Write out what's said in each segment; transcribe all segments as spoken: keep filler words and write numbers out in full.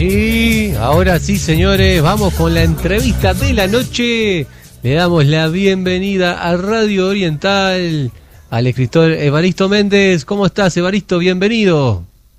sí, ahora sí, señores, vamos con la entrevista de la noche. Le damos la bienvenida a Radio Oriental al escritor Evaristo Méndez. ¿Cómo estás, Evaristo? Bienvenido.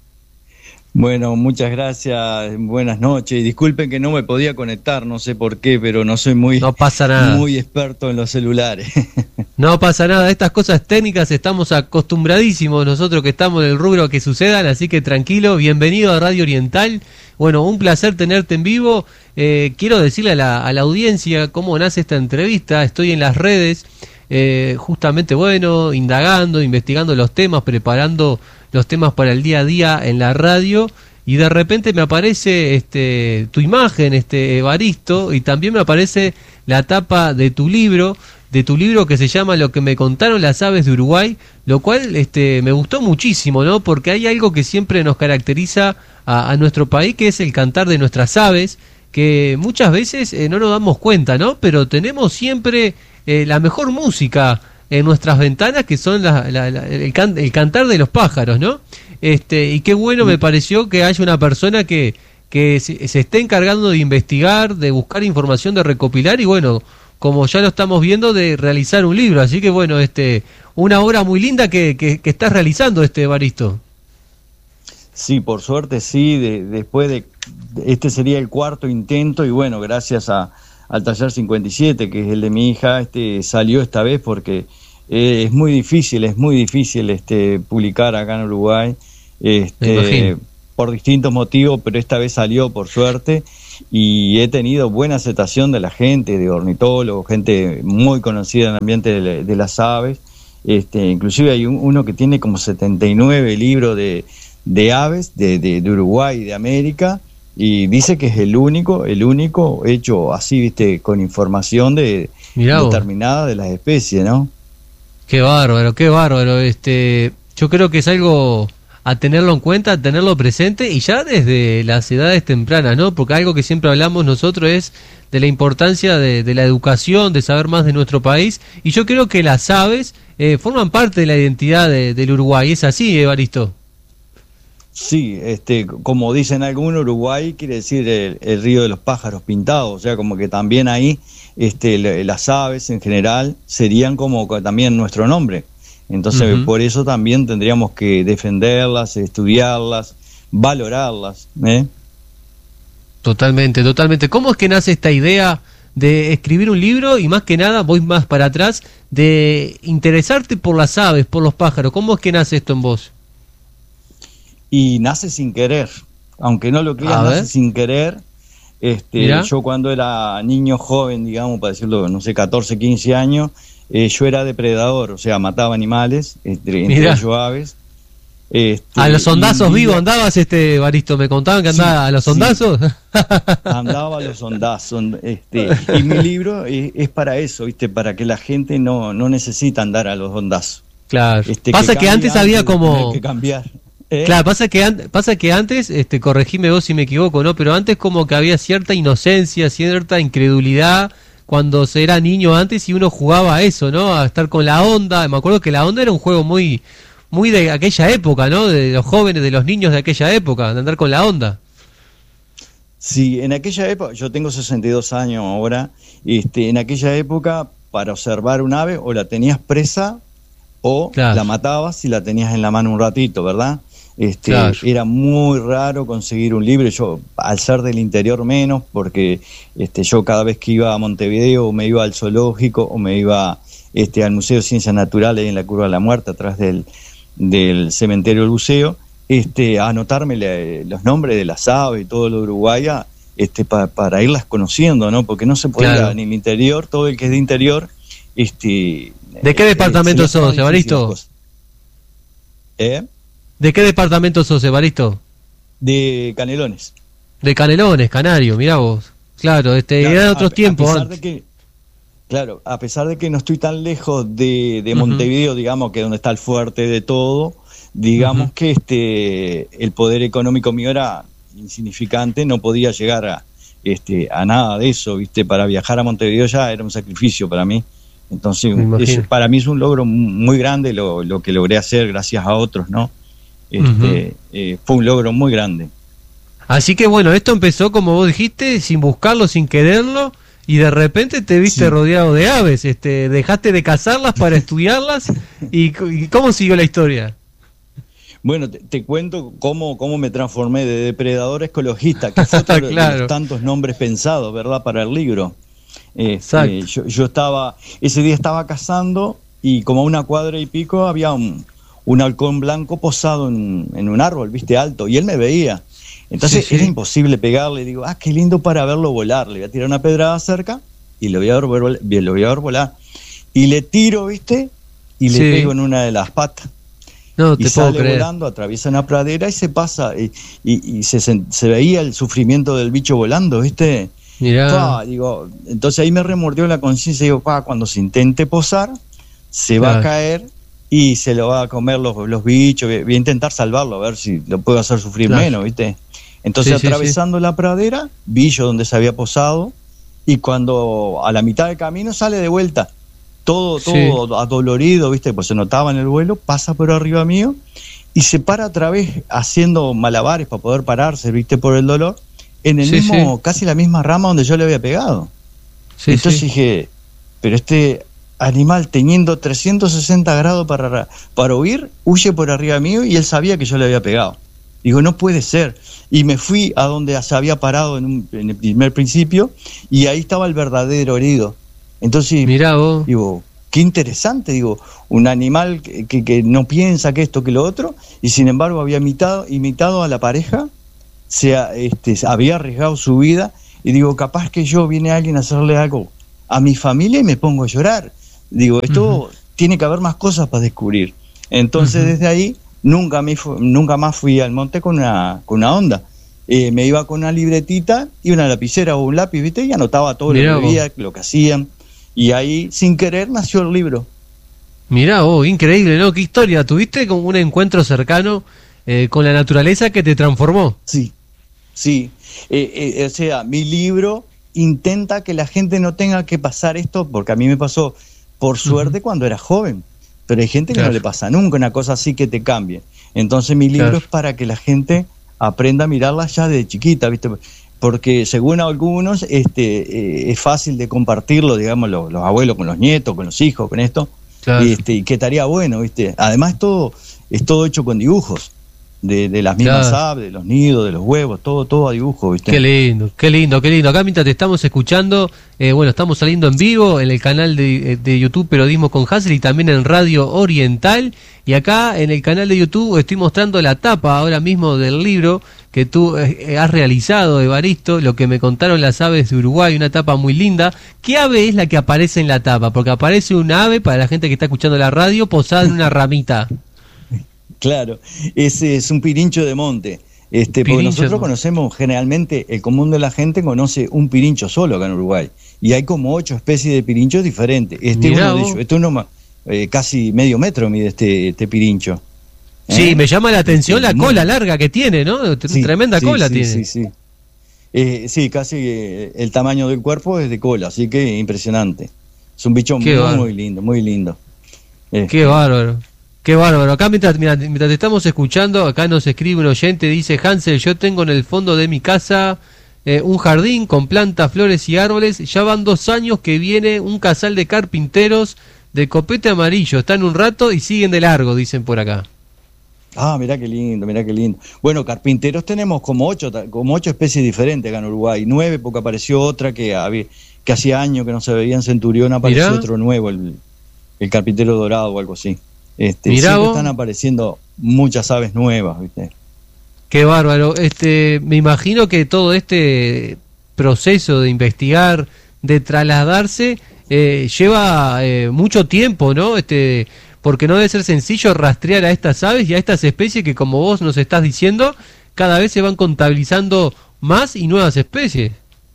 Bueno, muchas gracias, buenas noches. Disculpen que no me podía conectar, no sé por qué, pero no soy muy, no pasa nada. muy experto en los celulares. No pasa nada, estas cosas técnicas estamos acostumbradísimos nosotros que estamos en el rubro a que sucedan, así que tranquilo, bienvenido a Radio Oriental. Bueno, un placer tenerte en vivo. Eh, quiero decirle a la, a la audiencia cómo nace esta entrevista. Estoy en las redes, eh, justamente, bueno, indagando, investigando los temas, preparando los temas para el día a día en la radio, y de repente me aparece este tu imagen, este Evaristo, y también me aparece la tapa de tu libro, de tu libro que se llama Lo que me contaron las aves de Uruguay, lo cual este me gustó muchísimo, ¿no? Porque hay algo que siempre nos caracteriza a, a nuestro país, que es el cantar de nuestras aves, que muchas veces eh, no nos damos cuenta, ¿no? Pero tenemos siempre eh, la mejor música en nuestras ventanas, que son la, la, la, el, can, el cantar de los pájaros, ¿no? Este, y qué bueno me pareció que haya una persona que, que se, se esté encargando de investigar, de buscar información, de recopilar, y bueno, como ya lo estamos viendo, de realizar un libro. Así que bueno, este, una obra muy linda que, que, que estás realizando, este Evaristo. Sí, por suerte sí, de, después de, este sería el cuarto intento, y bueno, gracias a al Taller cincuenta y siete, que es el de mi hija, este salió esta vez porque eh, es muy difícil, es muy difícil este publicar acá en Uruguay, este, por distintos motivos, pero esta vez salió por suerte, y he tenido buena aceptación de la gente, de ornitólogos, gente muy conocida en el ambiente de, de las aves, este, inclusive hay un, uno que tiene como setenta y nueve libros de, de aves de, de, de Uruguay y de América, y dice que es el único, el único hecho así, viste, con información de determinada de las especies, ¿no? Qué bárbaro, qué bárbaro. Este, yo creo que es algo a tenerlo en cuenta, a tenerlo presente, y ya desde las edades tempranas, ¿no? Porque algo que siempre hablamos nosotros es de la importancia de, de la educación, de saber más de nuestro país, y yo creo que las aves eh, forman parte de la identidad de, del Uruguay. ¿Es así, Evaristo? Sí, este, como dicen algunos, Uruguay quiere decir el, el río de los pájaros pintados, o sea, como que también ahí este, las aves en general serían como también nuestro nombre. Entonces, uh-huh. por eso también tendríamos que defenderlas, estudiarlas, valorarlas, ¿eh? Totalmente, totalmente. ¿Cómo es que nace esta idea de escribir un libro, y más que nada, voy más para atrás, de interesarte por las aves, por los pájaros? ¿Cómo es que nace esto en vos? Y nace sin querer, aunque no lo creas, nace sin querer. Este, yo cuando era niño joven, digamos, para decirlo, no sé, catorce, quince años, eh, yo era depredador, o sea, mataba animales, entre, entre ellos aves. Este, ¿A los sondazos vivos andabas, este Evaristo? Me contaban que andaba sí, a los sondazos. Sí. Andaba a los sondazos. Este, y mi libro es, es para eso, ¿viste? Para que la gente no, no necesita andar a los sondazos. Claro. Este, pasa que, que antes había como... que cambiar. ¿Eh? Claro, pasa que an- pasa que antes, este, corregime vos si me equivoco, ¿no? Pero antes como que había cierta inocencia, cierta incredulidad cuando se era niño antes, y uno jugaba a eso, ¿no? A estar con la onda. Me acuerdo que la onda era un juego muy, muy de aquella época, ¿no? De los jóvenes, de los niños de aquella época, de andar con la onda. Sí, en aquella época, yo tengo sesenta y dos años ahora, este, en aquella época, para observar un ave, o la tenías presa, o claro. la matabas y la tenías en la mano un ratito, ¿verdad? Este, claro. Era muy raro conseguir un libro. Yo, al ser del interior, menos, porque este, yo cada vez que iba a Montevideo, o me iba al zoológico, o me iba este, al Museo de Ciencias Naturales en la Curva de la Muerte, atrás del, del cementerio del buceo, este, a anotarme le, los nombres de las aves y todo lo de Uruguay, este, pa, para irlas conociendo, ¿no? Porque no se podía, claro. ni en el interior, todo el que es de interior. Este, ¿De qué departamento eh, sos, Evaristo? ¿Eh? ¿De qué departamento sos, Evaristo? De Canelones. De Canelones, Canario, mirá vos. Claro, este, claro, eran otros a, tiempos. A pesar de que, claro, a pesar de que no estoy tan lejos de, de Montevideo, uh-huh. digamos, que es donde está el fuerte de todo, digamos uh-huh. que este el poder económico mío era insignificante, no podía llegar a, este, a nada de eso, ¿viste? Para viajar a Montevideo ya era un sacrificio para mí. Entonces, es, para mí es un logro muy grande lo, lo que logré hacer gracias a otros, ¿no? Este, uh-huh. eh, fue un logro muy grande. Así que bueno, esto empezó como vos dijiste, sin buscarlo, sin quererlo, y de repente te viste sí. rodeado de aves, este, dejaste de cazarlas para estudiarlas, y, y ¿cómo siguió la historia? Bueno, te, te cuento cómo, cómo me transformé de depredador a ecologista, que fue otro claro. de los tantos nombres pensados, ¿verdad?, para el libro. Eh, eh, yo, yo estaba, ese día estaba cazando, y como a una cuadra y pico había un, un halcón blanco posado en, en un árbol, viste, alto, y él me veía. Entonces sí, sí. era imposible pegarle. Digo, ah, qué lindo para verlo volar. Le voy a tirar una pedrada cerca y lo voy a ver, lo voy a ver volar. Y le tiro, ¿viste? Y le sí. pego en una de las patas. No, te y sale creer. volando, atraviesa una pradera y se pasa. Y, y, y se, se veía el sufrimiento del bicho volando, ¿viste? Mirá. Pa, digo, entonces ahí me remordió la conciencia. Digo, pa, cuando se intente posar, se va claro. a caer y se lo va a comer los, los bichos. Voy a intentar salvarlo, a ver si lo puedo hacer sufrir claro. menos, ¿viste? Entonces, sí, atravesando sí, sí. la pradera, vi yo donde se había posado, y cuando a la mitad del camino sale de vuelta, todo, todo sí. adolorido, ¿viste? Pues se notaba en el vuelo, pasa por arriba mío, y se para otra vez haciendo malabares para poder pararse, ¿viste? Por el dolor, en el sí, mismo, sí. casi la misma rama donde yo le había pegado. Sí, Entonces sí. dije, pero este animal teniendo trescientos sesenta grados para, para huir, huye por arriba mío, y él sabía que yo le había pegado. Digo, no puede ser. Y me fui a donde se había parado en, un, en el primer principio, y ahí estaba el verdadero herido. Entonces, mirá vos. Digo, qué interesante, digo, un animal que, que, que no piensa que esto, que lo otro, y sin embargo había imitado, imitado a la pareja, se, este, había arriesgado su vida, y digo, capaz que yo viene alguien a hacerle algo a mi familia y me pongo a llorar. Digo, esto uh-huh. tiene que haber más cosas para descubrir. Entonces, uh-huh. desde ahí, Nunca, me fu- nunca más fui al monte con una, con una onda. Eh, me iba con una libretita y una lapicera o un lápiz, ¿viste? Y anotaba todo Mirá lo que veía, lo que hacían. Y ahí, sin querer, nació el libro. Mirá vos, increíble, ¿no? ¿Qué historia? ¿Tuviste como un encuentro cercano eh, con la naturaleza que te transformó? Sí, sí. Eh, eh, o sea, mi libro intenta que la gente no tenga que pasar esto, porque a mí me pasó, por suerte, uh-huh. cuando era joven. Pero hay gente que claro. no le pasa nunca una cosa así que te cambie. Entonces mi libro claro. es para que la gente aprenda a mirarla ya de chiquita, ¿viste? Porque según algunos este eh, es fácil de compartirlo, digamos, los, los abuelos con los nietos, con los hijos, con esto, claro. y, este, y que estaría bueno, ¿viste? Además todo es todo hecho con dibujos. De, de las mismas claro. aves, de los nidos, de los huevos, todo todo a dibujo, ¿viste? Qué lindo, qué lindo, qué lindo. Acá mientras te estamos escuchando, eh, bueno, estamos saliendo en vivo en el canal de, de YouTube Periodismo con Hassel y también en Radio Oriental. Y acá en el canal de YouTube estoy mostrando la tapa ahora mismo del libro que tú eh, has realizado, Evaristo, lo que me contaron las aves de Uruguay, una tapa muy linda. ¿Qué ave es la que aparece en la tapa? Porque aparece un ave, para la gente que está escuchando la radio, posada en una ramita. Claro, ese es un pirincho de monte. Este, porque nosotros conocemos generalmente, el común de la gente conoce un pirincho solo acá en Uruguay. Y hay como ocho especies de pirinchos diferentes. Este es uno de ellos. Este uno eh, casi medio metro mide este, este pirincho. ¿Eh? Sí, me llama la atención este, la cola muy... larga que tiene, ¿no? Sí, Tremenda sí, cola sí, tiene. Sí, sí, eh, sí, casi eh, el tamaño del cuerpo es de cola, así que impresionante. Es un bicho muy, muy lindo, muy lindo. Este, Qué bárbaro. Qué bárbaro. Acá mientras, mira, mientras te estamos escuchando, acá nos escribe un oyente, dice: Hansel, yo tengo en el fondo de mi casa eh, un jardín con plantas, flores y árboles. Ya van dos años que viene un casal de carpinteros de copete amarillo. Están un rato y siguen de largo, dicen por acá. Ah, mirá qué lindo, mirá qué lindo. Bueno, carpinteros tenemos como ocho, como ocho especies diferentes acá en Uruguay. Nueve, porque apareció otra que había, que hacía años que no se veía en Centurión, apareció mirá. Otro nuevo, el, el carpintero dorado o algo así. Este, siempre vos. Están apareciendo muchas aves nuevas, ¿viste? Qué bárbaro. Este, me imagino que todo este proceso de investigar, de trasladarse, eh, lleva eh, mucho tiempo, ¿no? Este, porque no debe ser sencillo rastrear a estas aves y a estas especies que, como vos nos estás diciendo, cada vez se van contabilizando más y nuevas especies.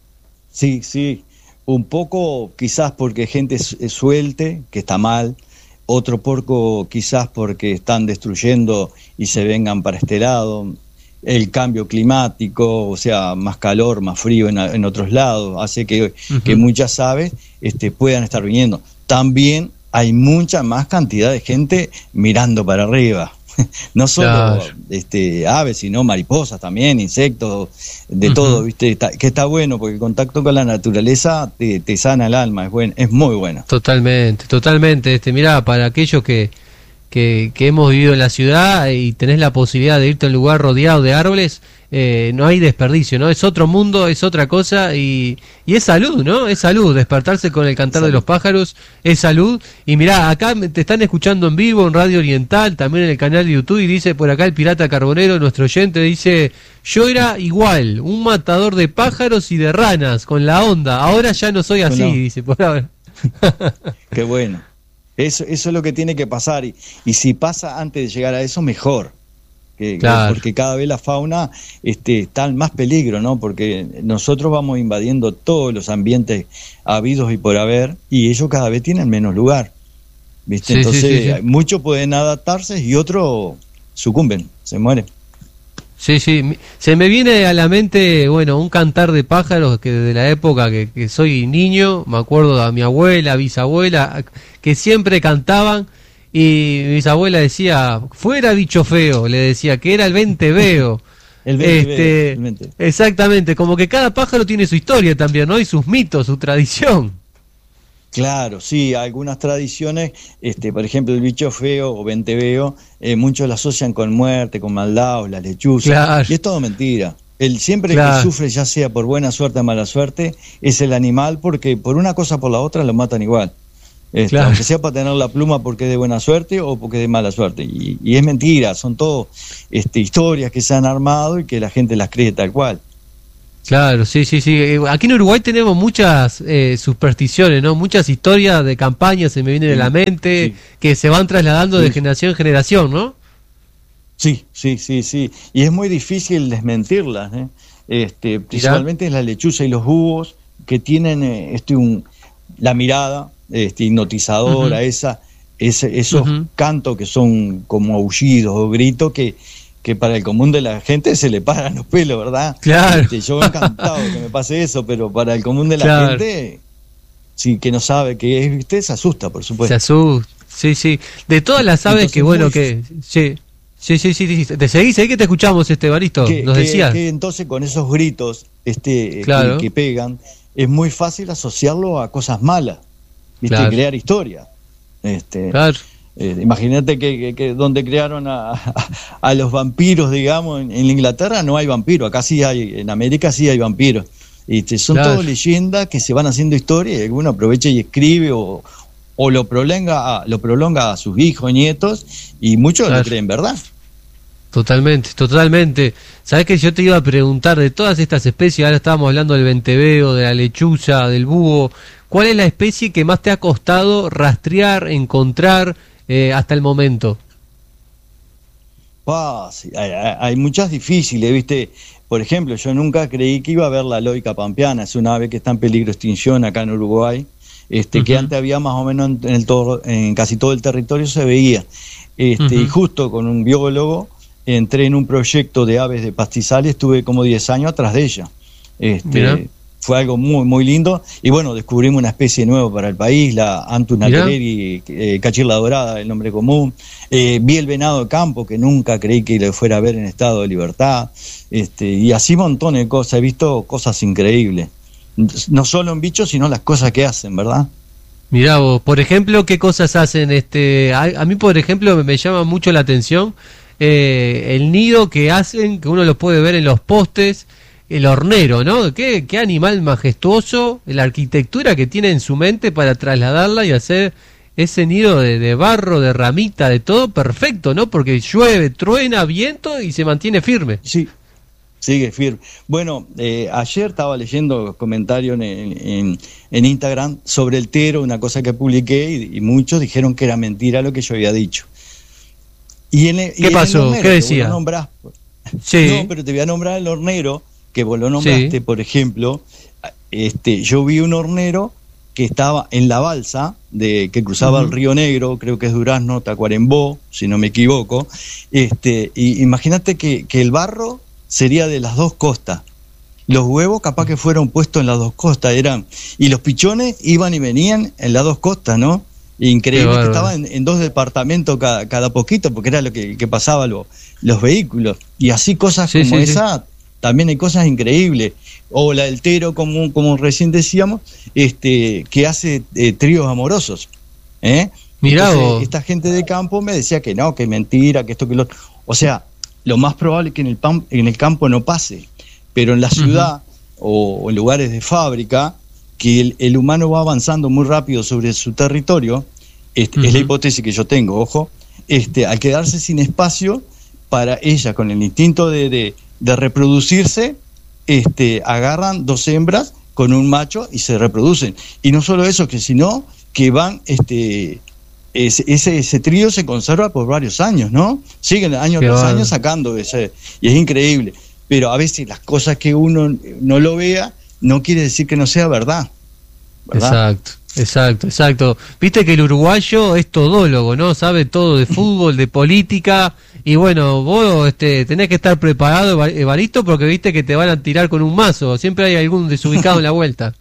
Sí, sí. Un poco quizás porque gente suelte, que está mal. Otro poco quizás porque están destruyendo y se vengan para este lado. El cambio climático, o sea, más calor, más frío en, en otros lados, hace que, uh-huh. que muchas aves este, puedan estar viniendo. También hay mucha más cantidad de gente mirando para arriba. no solo Claro. este, aves, sino mariposas también, insectos, de Ujú. todo, ¿viste? Está- que está bueno, porque el contacto con la naturaleza te, te sana el alma, es buen, es muy bueno. Totalmente, totalmente. Este, mirá, para aquellos que, que, que hemos vivido en la ciudad y tenés la posibilidad de irte a un lugar rodeado de árboles, eh, no hay desperdicio, ¿no? Es otro mundo, es otra cosa y, y es salud, ¿no? Es salud, despertarse con el cantar Salud. de los pájaros es salud. Y mirá, acá me- te están escuchando en vivo en Radio Oriental, también en el canal de YouTube, y dice por acá el Pirata Carbonero, nuestro oyente, dice, yo era igual, un matador de pájaros y de ranas, con la onda, ahora ya no soy así, Bueno. dice por ahora. Qué bueno. Eso, eso es lo que tiene que pasar. Y, y si pasa antes de llegar a eso, mejor. Que, Claro. Porque cada vez la fauna este, está en más peligro, ¿no? Porque nosotros vamos invadiendo todos los ambientes habidos y por haber, y ellos cada vez tienen menos lugar. ¿Viste? Sí, sí, Entonces, sí, sí. muchos pueden adaptarse y otros sucumben, se mueren. Sí, sí, mi- se me viene a la mente, bueno, un cantar de pájaros que desde la época que, que soy niño, me acuerdo a mi abuela, bisabuela, que siempre cantaban y mi bisabuela decía, fuera bicho feo, le decía que era el venteveo. El vente, Este, el vente. exactamente, como que cada pájaro tiene su historia también, ¿no? Y sus mitos, su tradición. Claro, sí, algunas tradiciones, este, por ejemplo, el bicho feo o venteveo, eh, muchos lo asocian con muerte, con maldad o la lechuza. Claro. Y es todo mentira. El siempre Claro. que sufre, ya sea por buena suerte o mala suerte, es el animal, porque por una cosa o por la otra lo matan igual. Este, Claro. Aunque sea para tener la pluma porque es de buena suerte o porque es de mala suerte. Y, y es mentira, son todo este, historias que se han armado y que la gente las cree tal cual. Claro, sí, sí, sí. Eh, Aquí en Uruguay tenemos muchas eh, supersticiones, ¿no? Muchas historias de campañas se me vienen Sí, a la mente sí. que se van trasladando de Sí. generación en generación, ¿no? Sí, sí, sí, sí. Y es muy difícil desmentirlas, ¿eh? Este, principalmente la lechuza y los búhos que tienen eh, este un la mirada este, hipnotizadora, Ujú. esa, ese, esos Ujú. cantos que son como aullidos o gritos que, que para el común de la gente se le paran los pelos, ¿verdad? Claro. Este, yo encantado que me pase eso, pero para el común de la Claro. gente, sí, que no sabe qué es, ¿viste? Se asusta, por Se supuesto. asusta. Sí, sí. De todas las aves Entonces, que, bueno, muy que... Sí, sí, sí, sí. sí. Te seguís, seguí que te escuchamos, este Baristo. que, Nos que- decías. que entonces con esos gritos este, Claro. que, que pegan, es muy fácil asociarlo a cosas malas, ¿viste? Claro. Crear historia. Este, Claro. eh, imagínate que, que- que donde crearon a, a, a los vampiros, digamos, en, en Inglaterra no hay vampiros, acá sí hay, en América sí hay vampiros. Este, son Claro. todo leyendas que se van haciendo historia y alguno aprovecha y escribe o, o lo prolonga a, lo prolonga a sus hijos, nietos, y muchos Claro. lo creen verdad. Totalmente, totalmente. Sabés que yo te iba a preguntar de todas estas especies, ahora estábamos hablando del venteveo, de la lechuza, del búho, ¿cuál es la especie que más te ha costado rastrear, encontrar eh, hasta el momento? Ah, sí, hay, hay- hay muchas difíciles, ¿viste? Por ejemplo, yo nunca creí que iba a ver la loica pampeana, es una ave que está en peligro de extinción acá en Uruguay, este, que Ujú. antes había más o menos en, en el todo, en casi todo el territorio se veía. Este, Ujú. Y justo con un biólogo entré en un proyecto de aves de pastizales, estuve como diez años atrás de ella. Mirá. Este, fue algo muy muy lindo y bueno, descubrimos una especie nueva para el país, la Antus Mirá. nateleri, eh, cachirla dorada, el nombre común. Eh, vi el venado de campo que nunca creí que lo fuera a ver en estado de libertad, este, y así montones de cosas, he visto cosas increíbles, no solo en bichos sino las cosas que hacen, ¿verdad? Mirá vos, por ejemplo, ¿qué cosas hacen? Este, a, a mí, por ejemplo, me, me llama mucho la atención eh, el nido que hacen, que uno lo puede ver en los postes, el hornero, ¿no? ¿Qué, qué animal majestuoso, la arquitectura que tiene en su mente para trasladarla y hacer ese nido de, de barro, de ramita, de todo perfecto, ¿no? Porque llueve, truena, viento y se mantiene firme. Sí, sigue firme. Bueno, eh, ayer estaba leyendo comentarios en, en, en Instagram sobre el tero, una cosa que publiqué, y, y muchos dijeron que era mentira lo que yo había dicho. Y en el, y ¿Qué en pasó? el hornero, ¿Qué que decía? vos lo nombrás, Sí, no, pero te voy a nombrar el hornero, que vos lo nombraste, Sí. por ejemplo. Este, yo vi un hornero que estaba en la balsa de que cruzaba Ujú. el Río Negro, creo que es Durazno, Tacuarembó, si no me equivoco. Este, y imagínate que, que el barro sería de las dos costas. Los huevos capaz que fueron puestos en las dos costas, eran, y los pichones iban y venían en las dos costas, ¿no? Increíble que estaba en, en dos departamentos cada, cada poquito, porque era lo que, que pasaba lo, los vehículos. Y así cosas sí, como sí, esa, sí. También hay cosas increíbles. O la del Tero, como, como recién decíamos, este, que hace eh, tríos amorosos. ¿eh? Mirá vos. Esta gente de campo me decía que no, que mentira, que esto, que lo otro. O sea, lo más probable es que en el, pam, en el campo no pase, pero en la ciudad uh-huh. o, o en lugares de fábrica, que el, el humano va avanzando muy rápido sobre su territorio, este, uh-huh. es la hipótesis que yo tengo, ojo, este, al quedarse sin espacio para ella, con el instinto de, de, de reproducirse, este, agarran dos hembras con un macho y se reproducen. Y no solo eso, que sino que van, este, ese, ese, ese trío se conserva por varios años, ¿no? Siguen año Qué tras bueno. año sacando ese, y es increíble. Pero a veces las cosas que uno no lo vea, no quiere decir que no sea verdad, ¿verdad? Exacto, exacto, exacto. Viste que el uruguayo es todólogo, ¿no? Sabe todo de fútbol, de política, y bueno, vos este, tenés que estar preparado, Evaristo, porque viste que te van a tirar con un mazo, siempre hay algún desubicado en la vuelta.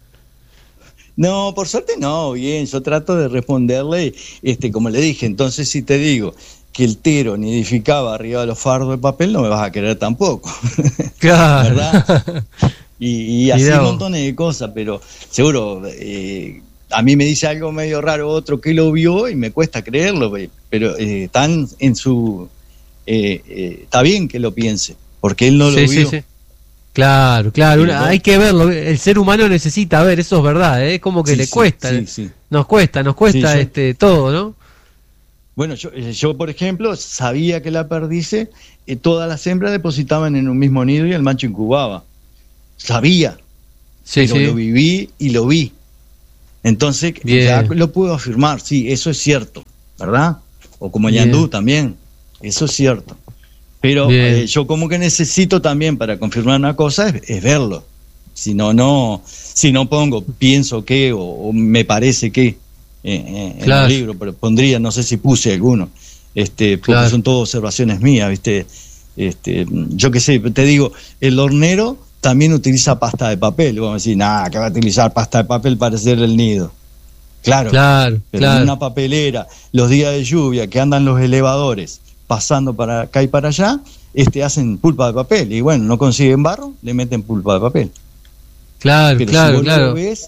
No, por suerte no, bien, yo trato de responderle, este, como le dije, entonces si te digo que el Tero nidificaba arriba de los fardos de papel, no me vas a querer tampoco. Claro. ¿Verdad? Y, y así Mirá, montones de cosas, pero seguro, eh, a mí me dice algo medio raro otro que lo vio y me cuesta creerlo, pero eh, están en su... Eh, eh, está bien que lo piense, porque él no sí, lo vio. Sí, sí. Claro, claro, una, hay que verlo, el ser humano necesita ver, eso es verdad, ¿eh? Como que sí, le sí, cuesta, sí, sí. nos cuesta, nos cuesta sí, yo, este todo, ¿no? Bueno, yo, yo por ejemplo, sabía que la perdice, eh, todas las hembras depositaban en un mismo nido y el macho incubaba. Sabía, sí, pero sí. lo viví y lo vi. Entonces, Bien. ya lo puedo afirmar, sí, eso es cierto, ¿verdad? O como Ñandú también, eso es cierto. Pero eh, yo como que necesito también para confirmar una cosa es, es verlo. Si no, no, si no pongo, pienso que, o, o me parece que, eh, en claro. el libro, pero pondría, no sé si puse alguno, este, porque claro. son todas observaciones mías, ¿viste? Este, yo qué sé, te digo, el hornero también utiliza pasta de papel. Vamos a decir, nada, que va a utilizar pasta de papel para hacer el nido. Claro, claro, pero claro. en una papelera, los días de lluvia que andan los elevadores pasando para acá y para allá, este, hacen pulpa de papel. Y bueno, no consiguen barro, le meten pulpa de papel. Claro, pero claro, si vos claro. Lo ves,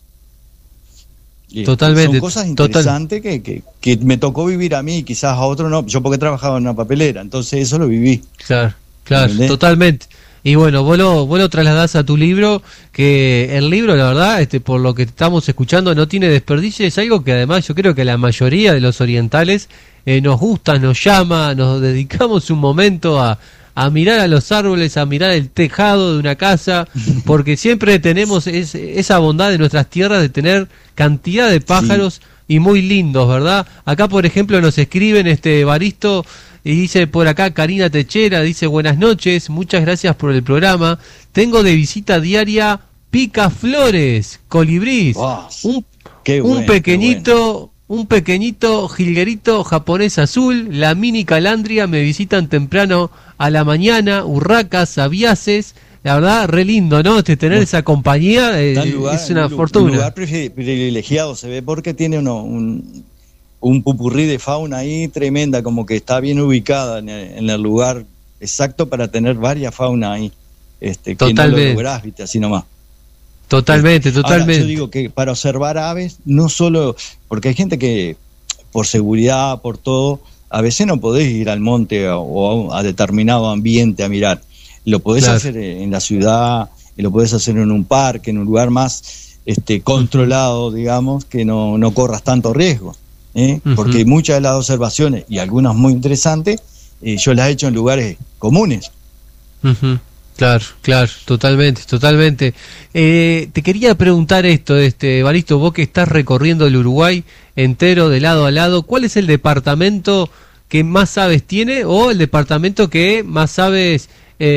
totalmente. Son cosas interesantes que, que, que me tocó vivir a mí, quizás a otro no. Yo porque trabajaba en una papelera, entonces eso lo viví. Claro, claro, ¿entendés? Totalmente. Y bueno, vos lo, vos lo trasladás a tu libro, que el libro, la verdad, este, por lo que estamos escuchando, no tiene desperdicio. Es algo que además yo creo que la mayoría de los orientales eh, nos gusta, nos llama, nos dedicamos un momento a, a mirar a los árboles, a mirar el tejado de una casa, porque siempre tenemos es, esa bondad de nuestras tierras de tener cantidad de pájaros sí. y muy lindos, ¿verdad? Acá, por ejemplo, nos escriben, este Evaristo, y dice por acá Karina Techera, dice buenas noches, muchas gracias por el programa. Tengo de visita diaria picaflores, colibrís, Oh, un, qué un bueno, pequeñito, bueno. un pequeñito jilguerito japonés azul, la mini calandria me visitan temprano a la mañana, urracas, aviaces, la verdad, re lindo, ¿no? Este, tener bueno, esa compañía eh, lugar, es una un, fortuna. Un lugar privilegiado se ve porque tiene uno, un... un pupurrí de fauna ahí tremenda, como que está bien ubicada en el, en el lugar exacto para tener varias faunas ahí, este, que no lo lográs, viste, así nomás. Totalmente, este, totalmente. Ahora, yo digo que para observar aves, no solo, porque hay gente que por seguridad, por todo, a veces no podés ir al monte o a, a determinado ambiente a mirar. Lo podés claro. hacer en la ciudad, y lo podés hacer en un parque, en un lugar más este, controlado, digamos, que no, no corras tanto riesgo. ¿Eh? Uh-huh. Porque muchas de las observaciones, y algunas muy interesantes, eh, yo las he hecho en lugares comunes. Uh-huh. Claro, claro, totalmente, totalmente. Eh, te quería preguntar esto, este, Evaristo, vos que estás recorriendo el Uruguay entero de lado a lado, ¿cuál es el departamento que más aves tiene o el departamento que más aves,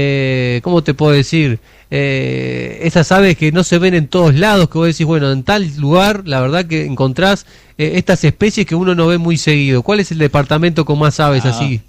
eh, ¿cómo te puedo decir? Eh, esas aves que no se ven en todos lados, que vos decís, bueno, en tal lugar, la verdad que encontrás eh, estas especies que uno no ve muy seguido. ¿Cuál es el departamento con más aves ah, así?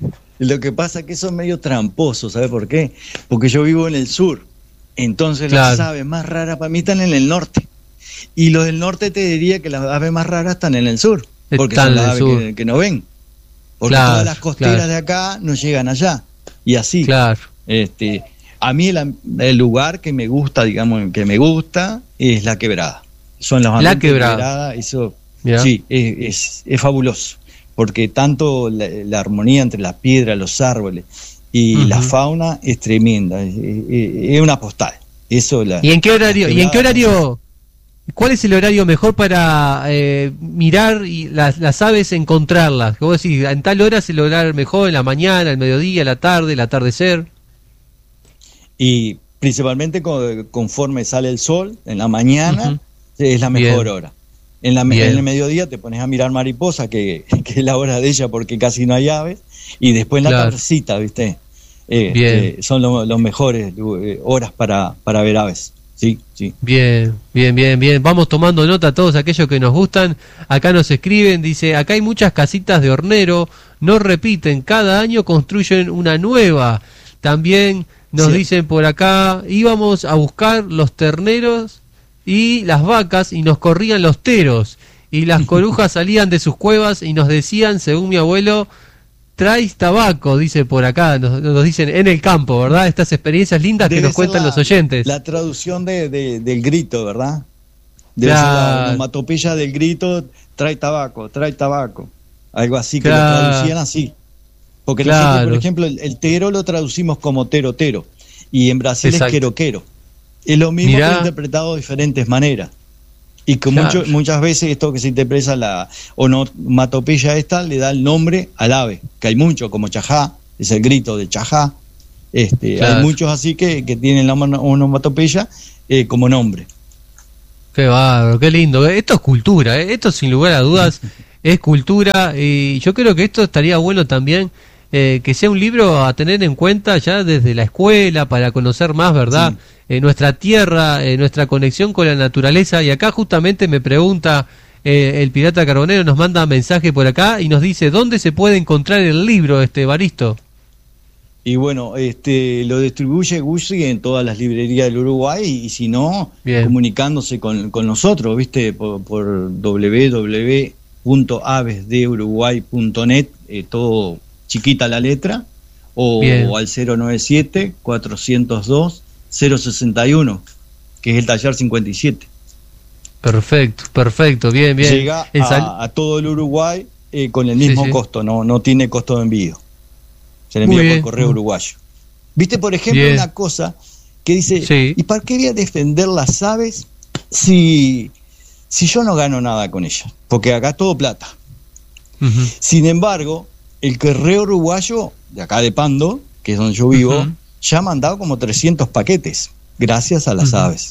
Lo que pasa es que son medio tramposos, ¿sabes por qué? Porque yo vivo en el sur, entonces claro. las aves más raras para mí están en el norte, y los del norte te diría que las aves más raras están en el sur. porque son las aves que, que no ven. Porque claro, todas las costeras claro. de acá no llegan allá. Y así. Claro. Este, a mí el, el lugar que me gusta, digamos, que me gusta, es la quebrada. Son las la quebrada. quebrada, eso Mirá. sí, es, es, es fabuloso. Porque tanto la, la armonía entre las piedras, los árboles y uh-huh. la fauna es tremenda. Es, es, es una postal. Eso la, ¿Y en qué horario? ¿Y en qué horario? ¿Cuál es el horario mejor para eh, mirar y las, las aves, encontrarlas? Como decís, en tal hora es el horario mejor, en la mañana, el mediodía, la tarde, el atardecer. Y principalmente conforme sale el sol, en la mañana, uh-huh. es la mejor Bien. hora. En, la, en el mediodía te pones a mirar mariposa, que, que es la hora de ella porque casi no hay aves, y después en la claro. tardecita, ¿viste? Eh, eh, son los lo mejores eh, horas para, para ver aves. Sí, sí. Bien, bien, bien, bien. Vamos tomando nota todos aquellos que nos gustan. Acá nos escriben, dice, acá hay muchas casitas de hornero, no repiten, cada año construyen una nueva. También nos sí. dicen por acá, íbamos a buscar los terneros y las vacas y nos corrían los teros. Y las corujas salían de sus cuevas y nos decían, según mi abuelo, traes tabaco, dice por acá, nos, nos dicen en el campo, ¿verdad? Estas experiencias lindas Debe que nos cuentan la, los oyentes. La traducción de, de, del grito, ¿verdad? Debe claro. ser la onomatopeya del grito, trae tabaco, trae tabaco. Algo así, que claro. lo traducían así. Porque claro. nosotros, por ejemplo, el, el tero lo traducimos como tero, tero. Y en Brasil Exacto. es quero, quero. Es lo mismo, Mirá. pero interpretado de diferentes maneras. Y que claro. mucho, muchas veces esto que se interpreta, la onomatopeya esta, le da el nombre al ave, que hay muchos, como chajá, es el grito de chajá. Este, claro. Hay muchos así que, que tienen la onomatopeya eh, como nombre. Qué bárbaro, qué lindo. Esto es cultura, ¿eh? Esto sin lugar a dudas es cultura, y yo creo que esto estaría bueno también, eh, que sea un libro a tener en cuenta ya desde la escuela, para conocer más, ¿verdad? Sí. Eh, nuestra tierra, eh, nuestra conexión con la naturaleza. Y acá justamente me pregunta eh, el Pirata Carbonero, nos manda mensaje por acá y nos dice, ¿dónde se puede encontrar el libro, este Baristo? Y bueno, este lo distribuye Guzzi en todas las librerías del Uruguay, y, y si no, Bien. comunicándose con, con nosotros, ¿viste? Por, por doble u doble u doble u punto aves de uruguay punto net, eh, todo chiquita la letra, o, o al cero noventa y siete, cuatrocientos dos, cero sesenta y uno, que es el taller cincuenta y siete. Perfecto, perfecto, bien, bien. Llega a, a todo el Uruguay eh, con el mismo sí, sí. costo, no, no tiene costo de envío. Se le envía por correo uruguayo. Viste, por ejemplo, bien. una cosa que dice, sí. ¿y para qué voy a defender las aves si, si yo no gano nada con ellas? Porque acá es todo plata. Uh-huh. Sin embargo, el correo uruguayo, de acá de Pando, que es donde yo vivo, uh-huh. ya ha mandado como trescientos paquetes, gracias a las uh-huh. aves.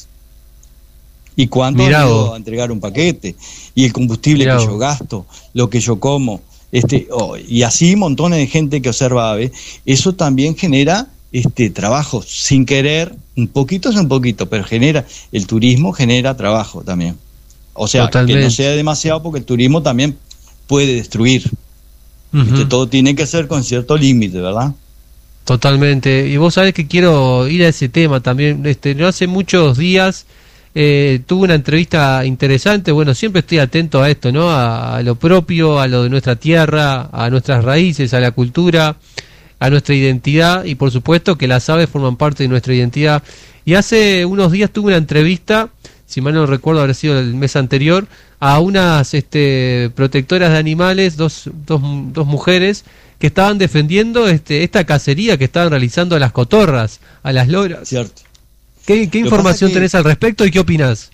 ¿Y cuánto ha ido a entregar un paquete? Y el combustible Mirá que vos. yo gasto, lo que yo como, este oh, y así montones de gente que observa aves. Eso también genera este trabajo, sin querer, un poquito es un poquito, pero genera, el turismo genera trabajo también. O sea, Totalmente. que no sea demasiado, porque el turismo también puede destruir. Uh-huh. Este, todo tiene que ser con cierto límite, ¿verdad? Totalmente. Y vos sabés que quiero ir a ese tema también. Este, no hace muchos días eh, tuve una entrevista interesante. Bueno, siempre estoy atento a esto, ¿no? A, a lo propio, a lo de nuestra tierra, a nuestras raíces, a la cultura, a nuestra identidad, y por supuesto que las aves forman parte de nuestra identidad. Y hace unos días tuve una entrevista, si mal no recuerdo, habrá sido el mes anterior, a unas este, protectoras de animales, dos, dos, dos mujeres, que estaban defendiendo este, esta cacería que estaban realizando a las cotorras, a las loras. Cierto. ¿Qué, qué información que... tenés al respecto y qué opinás?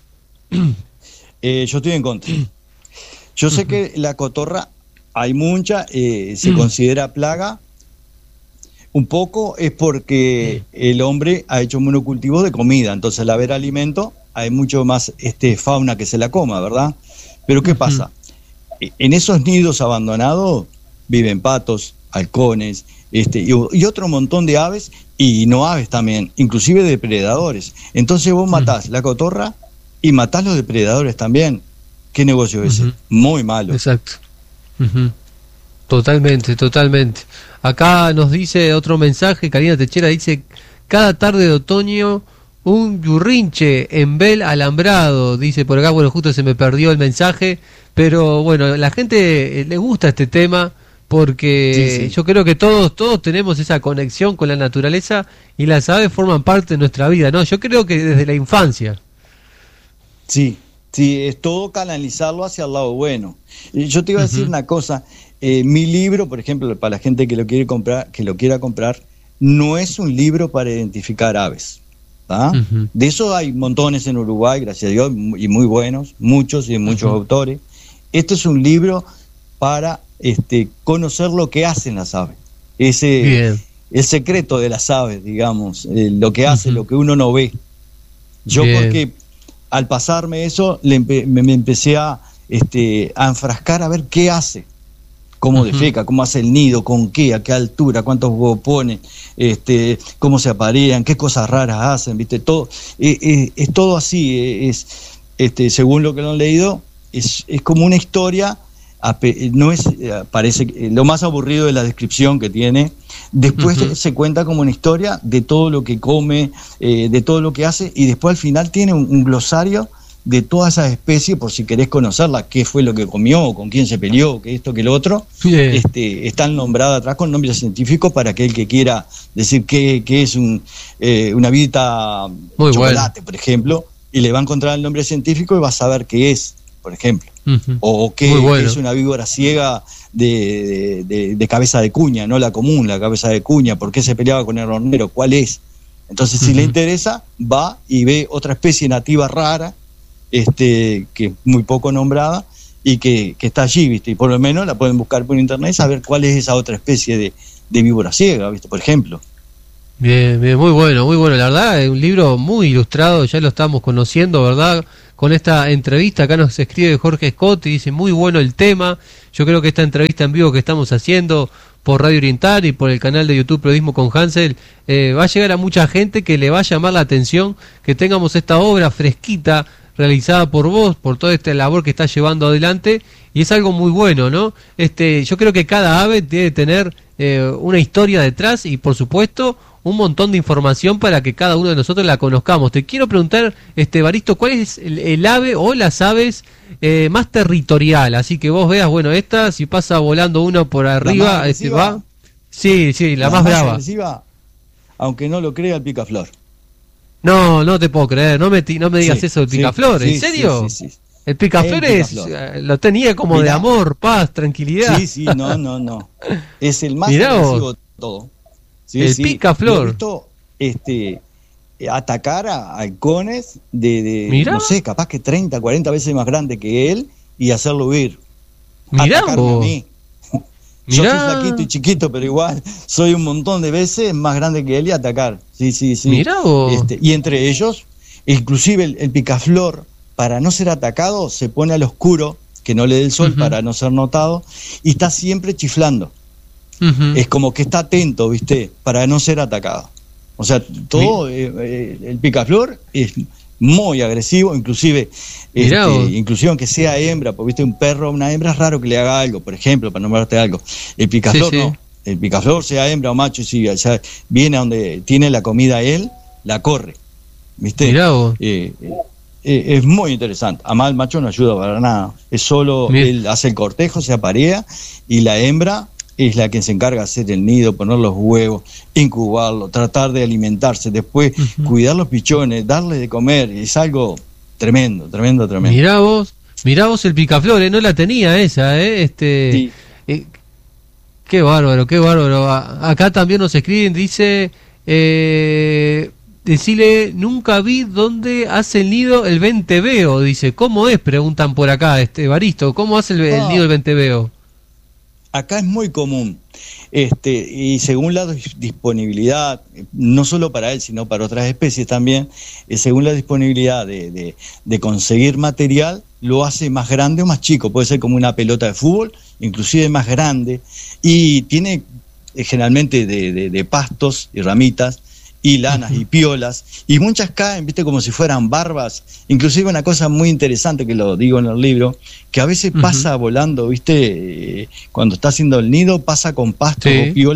Eh, yo estoy en contra. Yo sé que la cotorra hay mucha, eh, se considera plaga. Un poco es porque el hombre ha hecho monocultivos de comida, entonces al haber alimento hay mucho más este, fauna que se la coma, ¿verdad? Pero ¿qué pasa? En esos nidos abandonados viven patos, halcones, este, y, y otro montón de aves, y no aves también, inclusive depredadores. Entonces vos matás la cotorra y matás los depredadores también. ¿Qué negocio es ese? Muy malo. Exacto. Uh-huh. Totalmente, totalmente. Acá nos dice otro mensaje, Karina Techera dice, cada tarde de otoño un yurrinche en Bel Alambrado, dice por acá. Bueno, justo se me perdió el mensaje, pero bueno, la gente eh, le gusta este tema porque sí, sí. yo creo que todos todos tenemos esa conexión con la naturaleza y las aves forman parte de nuestra vida, ¿no? Yo creo que desde la infancia. Sí, sí, es todo canalizarlo hacia el lado bueno. Yo te iba a decir uh-huh. una cosa, eh, mi libro, por ejemplo, para la gente que lo quiere comprar, que lo quiera comprar, no es un libro para identificar aves. Uh-huh. De eso hay montones en Uruguay, gracias a Dios, y muy buenos, muchos y muchos uh-huh. autores. Este es un libro para este, conocer lo que hacen las aves, ese Bien. el secreto de las aves, digamos, eh, lo que hace, uh-huh. lo que uno no ve. Yo Bien. porque al pasarme eso le empe- me, me empecé a, este, a enfrascar a ver qué hace. Cómo uh-huh. defeca, cómo hace el nido, con qué, a qué altura, cuántos huevos pone, este, cómo se aparean, qué cosas raras hacen, viste, todo, eh, eh, es todo así, eh, es, este, según lo que lo han leído, es, es como una historia, no es, parece lo más aburrido de la descripción que tiene, después uh-huh. se cuenta como una historia de todo lo que come, eh, de todo lo que hace, y después al final tiene un, un glosario de todas esas especies, por si querés conocerla, qué fue lo que comió, con quién se peleó, qué esto, qué lo otro, yeah. este, están nombradas atrás con nombres científicos para aquel que quiera decir qué, qué es un, eh, una vita Muy chocolate, bueno. por ejemplo, y le va a encontrar el nombre científico y va a saber qué es, por ejemplo, uh-huh. o qué, bueno. qué es una víbora ciega de, de, de, de cabeza de cuña, no la común, la cabeza de cuña, por qué se peleaba con el hornero, cuál es. Entonces, uh-huh. si le interesa, va y ve otra especie nativa rara, Este, que es muy poco nombrada y que, que está allí, ¿viste? Y por lo menos la pueden buscar por internet y saber cuál es esa otra especie de, de víbora ciega, ¿viste? Por ejemplo. Bien, bien, muy bueno, muy bueno. La verdad, es un libro muy ilustrado, ya lo estamos conociendo, ¿verdad? Con esta entrevista, acá nos escribe Jorge Scott y dice, muy bueno el tema. Yo creo que esta entrevista en vivo que estamos haciendo por Radio Oriental y por el canal de YouTube Periodismo con Hansel, eh, va a llegar a mucha gente que le va a llamar la atención que tengamos esta obra fresquita, realizada por vos, por toda esta labor que estás llevando adelante, y es algo muy bueno, ¿no? Este, yo creo que cada ave debe tener eh, una historia detrás y, por supuesto, un montón de información para que cada uno de nosotros la conozcamos. Te quiero preguntar, este, Evaristo, ¿cuál es el, el ave o las aves eh, más territorial? Así que vos veas, bueno, esta, si pasa volando uno por arriba, este, va... Sí, sí, la, la más, más brava. Agresiva, aunque no lo crea, el picaflor. No, no te puedo creer, no me, no me digas sí, eso del picaflor, sí, ¿en serio? Sí, sí, sí. El picaflor el es, picaflor. Lo tenía como Mirá. de amor, paz, tranquilidad. Sí, sí, no, no, no. Es el más agresivo de todo. Sí, el sí. picaflor. Lo he visto, este, atacar a halcones de, de no sé, capaz que treinta, cuarenta veces más grande que él y hacerlo huir. Mirá Atacarme vos. a mí. Yo Mirá. soy flaquito y chiquito, pero igual soy un montón de veces más grande que él y atacar. Sí, sí, sí. Mirá vos. Este, y entre ellos, inclusive el, el picaflor, para no ser atacado, se pone al oscuro, que no le dé el sol uh-huh. para no ser notado, y está siempre chiflando. Uh-huh. Es como que está atento, ¿viste? Para no ser atacado. O sea, todo, eh, eh, el picaflor es muy agresivo, inclusive este, inclusive aunque sea hembra, porque viste un perro, una hembra es raro que le haga algo, por ejemplo, para nombrarte algo. El picaflor sí, sí. no, el picaflor sea hembra o macho, si o sea, viene a donde tiene la comida él, la corre, ¿viste? Mirá vos. Eh, eh, es muy interesante. Además el macho no ayuda para nada, es solo, Mirá. él hace el cortejo, se aparea, y la hembra es la que se encarga de hacer el nido, poner los huevos, incubarlo, tratar de alimentarse, después uh-huh. cuidar los pichones, darle de comer, es algo tremendo, tremendo, tremendo. Mirá vos, mirá vos el picaflor, ¿eh? No la tenía esa, ¿eh? Este, sí. eh, qué bárbaro, qué bárbaro. A, acá también nos escriben, dice, eh, decile, nunca vi dónde hace el nido el venteveo, dice, ¿cómo es? Preguntan por acá, este Evaristo, ¿cómo hace el, el nido el venteveo? Acá es muy común, este, y según la disponibilidad, no solo para él, sino para otras especies también, eh, según la disponibilidad de, de, de conseguir material, lo hace más grande o más chico, puede ser como una pelota de fútbol, inclusive más grande, y tiene eh, generalmente de, de, de pastos y ramitas, y lanas uh-huh. y piolas, y muchas caen, viste, como si fueran barbas. Inclusive una cosa muy interesante que lo digo en el libro, que a veces uh-huh. pasa volando, viste, eh, cuando está haciendo el nido, pasa con pastos sí. o piolas,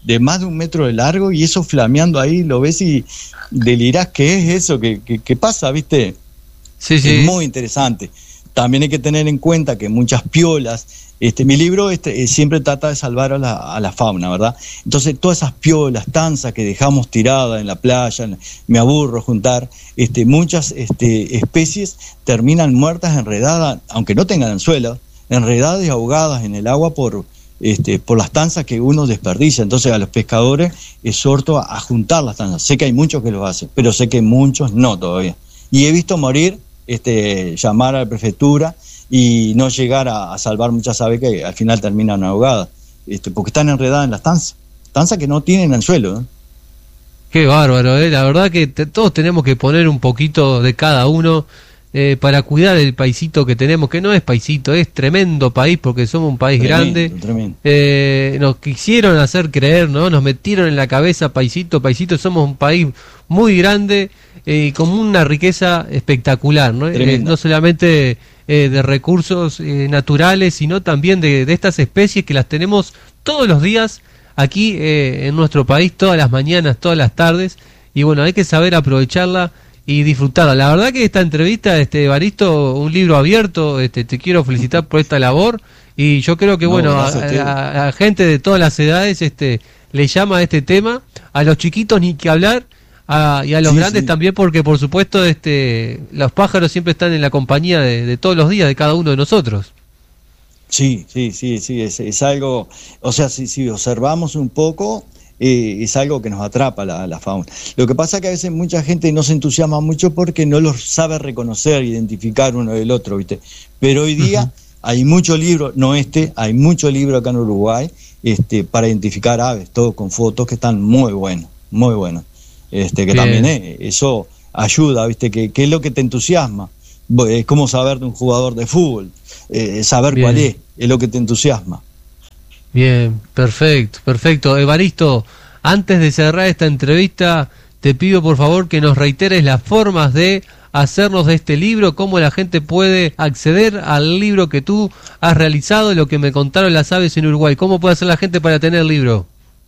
de más de un metro de largo y eso flameando ahí, lo ves y delirás, ¿qué es eso? ¿Qué, qué, qué pasa, viste? Sí, sí. Es muy interesante. También hay que tener en cuenta que muchas piolas, este, mi libro este, siempre trata de salvar a la, a la fauna, ¿verdad? Entonces todas esas piolas, tanzas que dejamos tiradas en la playa, me aburro juntar, este, muchas este, especies terminan muertas, enredadas, aunque no tengan anzuelos, enredadas y ahogadas en el agua por, este, por las tanzas que uno desperdicia. Entonces a los pescadores exhorto a, a juntar las tanzas. Sé que hay muchos que lo hacen, pero sé que muchos no todavía. Y he visto morir, este, llamar a la prefectura y no llegar a, a salvar muchas aves que al final terminan ahogadas, este, porque están enredadas en las tanzas, tanzas que no tienen anzuelo, ¿eh? Qué bárbaro, ¿eh? La verdad que te, todos tenemos que poner un poquito de cada uno eh, para cuidar el paisito que tenemos, que no es paisito, es tremendo país porque somos un país tremendo, grande. Tremendo. Eh, nos quisieron hacer creer, ¿no? Nos metieron en la cabeza, paisito, paisito, somos un país muy grande y eh, con una riqueza espectacular, ¿no? Eh, no solamente eh, de recursos eh, naturales, sino también de, de estas especies que las tenemos todos los días aquí eh, en nuestro país, todas las mañanas, todas las tardes, y bueno, hay que saber aprovecharla y disfrutarla. La verdad que esta entrevista, este Evaristo, un libro abierto, este, te quiero felicitar por esta labor, y yo creo que no, bueno, a, a, a gente de todas las edades este, le llama a este tema, a los chiquitos ni que hablar, a, y a los sí, grandes sí. también, porque por supuesto este, los pájaros siempre están en la compañía de, de todos los días, de cada uno de nosotros. Sí, sí, sí, sí, es, es algo, o sea, si, si observamos un poco, eh, es algo que nos atrapa la, la fauna. Lo que pasa es que a veces mucha gente no se entusiasma mucho porque no los sabe reconocer, identificar uno del otro, ¿viste? Pero hoy día uh-huh. hay mucho libro, no este, hay mucho libro acá en Uruguay, este, para identificar aves, todos con fotos que están muy buenos, muy buenos. Este, que Bien. también eh, eso ayuda, ¿viste? Que, que es lo que te entusiasma. Es como saber de un jugador de fútbol, eh, saber Bien. cuál es, es lo que te entusiasma. Bien, perfecto, perfecto. Evaristo, antes de cerrar esta entrevista, te pido por favor que nos reiteres las formas de hacernos de este libro, cómo la gente puede acceder al libro que tú has realizado, lo que me contaron las aves en Uruguay. ¿Cómo puede hacer la gente para tener el libro?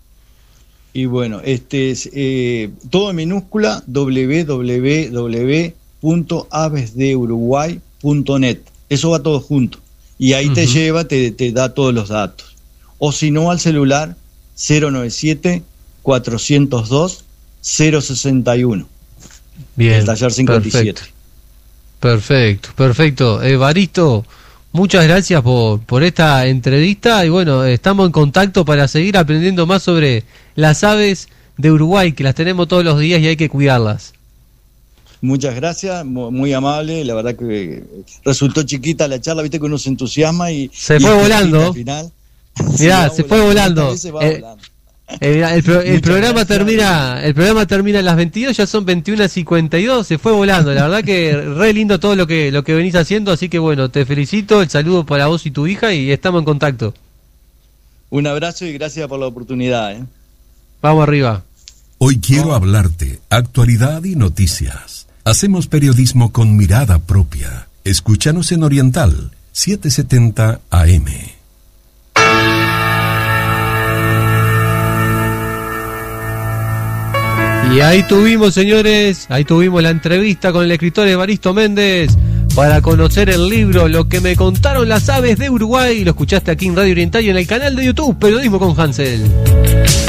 Y bueno, este es eh, todo en minúscula, doble u doble u doble u punto aves de uruguay punto net. Eso va todo junto. Y ahí uh-huh. te lleva, te, te da todos los datos. O si no, al celular cero noventa y siete, cuatrocientos dos, cero sesenta y uno. Bien. El taller cincuenta y siete. Perfecto, perfecto. perfecto. Evaristo, muchas gracias por, por esta entrevista. Y bueno, estamos en contacto para seguir aprendiendo más sobre las aves de Uruguay, que las tenemos todos los días y hay que cuidarlas. Muchas gracias, muy amable, la verdad que resultó chiquita la charla, viste que uno se entusiasma y... Se y fue volando. Al final, Mirá, se, se fue volando. Se eh, volando. El, el, pro, el programa gracias. termina el programa termina a las veintidós, ya son veintiuna cincuenta y dos, se fue volando. La verdad que re lindo todo lo que, lo que venís haciendo, así que bueno, te felicito, el saludo para vos y tu hija y estamos en contacto. Un abrazo y gracias por la oportunidad. ¿eh? Vamos arriba. Hoy quiero hablarte, actualidad y noticias. Hacemos periodismo con mirada propia. Escúchanos en Oriental setecientos setenta A M. Y ahí tuvimos, señores, ahí tuvimos la entrevista con el escritor Evaristo Méndez para conocer el libro Lo que me contaron las aves de Uruguay. Lo escuchaste aquí en Radio Oriental y en el canal de YouTube Periodismo con Hansel.